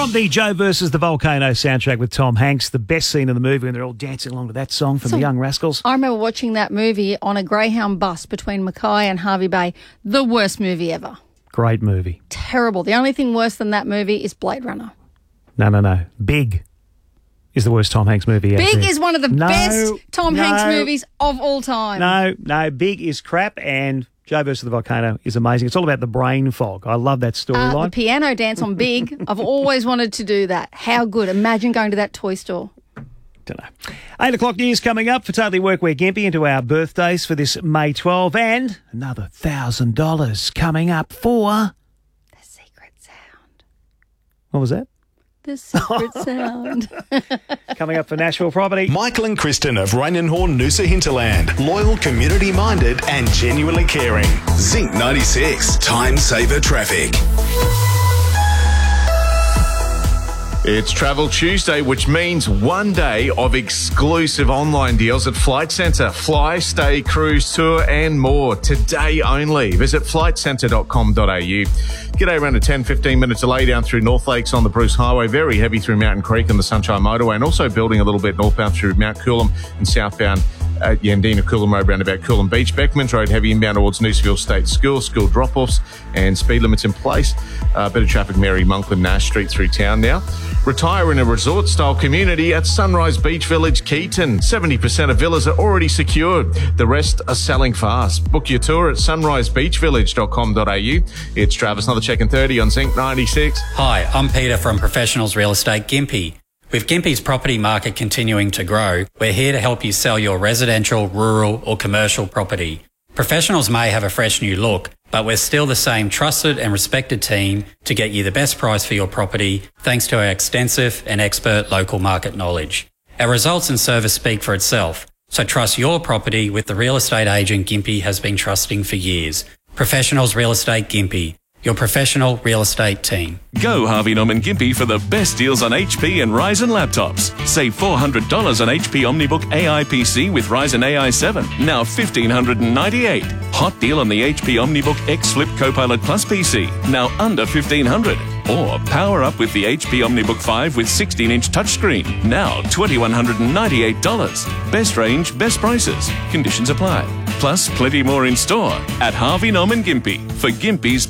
From the Joe versus the Volcano soundtrack with Tom Hanks, the best scene in the movie, and they're all dancing along to that song from the Young Rascals. I remember watching that movie on a Greyhound bus between Mackay and Hervey Bay. The worst movie ever. Great movie. Terrible. The only thing worse than that movie is Blade Runner. No. Big is the worst Tom Hanks movie ever. Big is one of the best Tom Hanks movies of all time. No. Big is crap, and Joe versus the Volcano is amazing. It's all about the brain fog. I love that storyline. The piano dance on Big. I've always wanted to do that. How good. Imagine going to that toy store. Don't know. 8 o'clock news coming up for Totally Workwear Gympie into our birthdays for this May 12, and another $1,000 coming up for The Secret Sound. What was that? The Secret Sound. Coming up for Nashville Property. Michael and Kristen of Rainenhorn Noosa Hinterland. Loyal, community-minded and genuinely caring. Zinc 96. Time Saver Traffic. It's Travel Tuesday, which means one day of exclusive online deals at Flight Centre. Fly, stay, cruise, tour and more. Today only. Visit flightcentre.com.au. G'day, around a 10-15 minute delay down through North Lakes on the Bruce Highway. Very heavy through Mountain Creek and the Sunshine Motorway, and also building a little bit northbound through Mount Coolum and southbound at Yandina Coolum Road roundabout Coolum Beach. Beckmans Road heavy inbound towards Noosaville State School drop-offs and speed limits in place. Bit of traffic Mary Monkland Nash Street through town now. Retire in a resort-style community at Sunrise Beach Village, Keaton. 70% of villas are already secured. The rest are selling fast. Book your tour at sunrisebeachvillage.com.au. It's Travis, another check in 30 on Zinc 96. Hi, I'm Peter from Professionals Real Estate Gympie. With Gympie's property market continuing to grow, we're here to help you sell your residential, rural or commercial property. Professionals may have a fresh new look, but we're still the same trusted and respected team to get you the best price for your property thanks to our extensive and expert local market knowledge. Our results and service speak for itself, so trust your property with the real estate agent Gympie has been trusting for years. Professionals Real Estate Gympie, your professional real estate team. Go Harvey Norman Gympie for the best deals on HP and Ryzen laptops. Save $400 on HP OmniBook AI PC with Ryzen AI 7, now $1,598. Hot deal on the HP OmniBook X Flip Copilot Plus PC, now under $1,500. Or power up with the HP OmniBook 5 with 16-inch touchscreen, now $2,198. Best range, best prices. Conditions apply. Plus, plenty more in store at Harvey Norman Gympie for Gympie's